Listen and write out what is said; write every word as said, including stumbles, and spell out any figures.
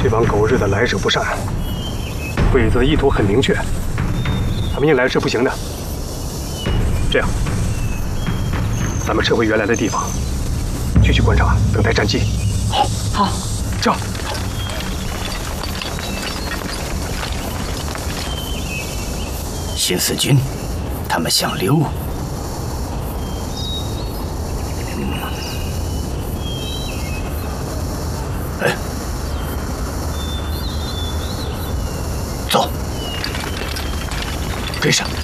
这帮狗日的来者不善，鬼子的意图很明确，他们硬来是不行的。这样，咱们撤回原来的地方，继续观察，等待战机。 好，好， 这。 新四军，他们想溜。嗯。哎。 走，追上！